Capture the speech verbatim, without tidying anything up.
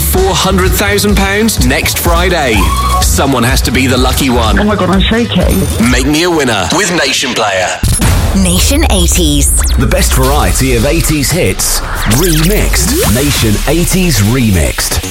four hundred thousand pounds next Friday. Someone has to be the lucky one. Oh my God, I'm shaking. Make me a winner with Nation Player. Nation eighties. The best variety of eighties hits, remixed. Nation eighties Remixed.